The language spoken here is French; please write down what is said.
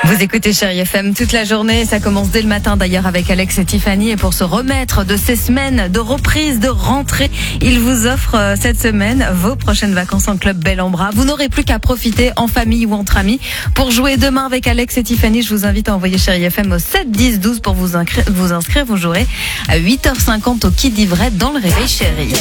Vous écoutez Chérie FM toute la journée, ça commence dès le matin d'ailleurs avec Alex et Tiffany, et pour se remettre de ces semaines de reprise, de rentrée, ils vous offrent cette semaine vos prochaines vacances en club Bel en Bras. Vous n'aurez plus qu'à profiter en famille ou entre amis. Pour jouer demain avec Alex et Tiffany, je vous invite à envoyer Chérie FM au 7 10 12 pour vous inscrire. Vous jouerez à 8h50 au Quai d'Ivray dans le Réveil Chérie.